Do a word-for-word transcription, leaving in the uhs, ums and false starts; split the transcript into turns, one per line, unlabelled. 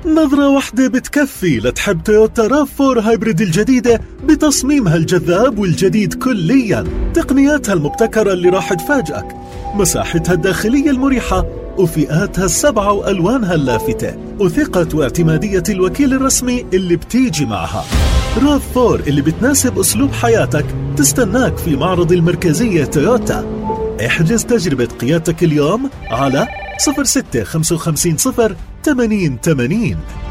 نظرة واحدة بتكفي لتحب تويوتا راف فور هايبريد الجديدة بتصميمها الجذاب والجديد كليا، تقنياتها المبتكرة اللي راح تفاجئك، مساحتها الداخلية المريحة وفئاتها السبعة وألوانها اللافتة، وثقة واعتمادية الوكيل الرسمي اللي بتيجي معها. راف فور اللي بتناسب أسلوب حياتك تستناك في معرض المركزية تويوتا. احجز تجربة قيادتك اليوم على صفر ستة خمسة خمسين صفر ثمانين ثمانين.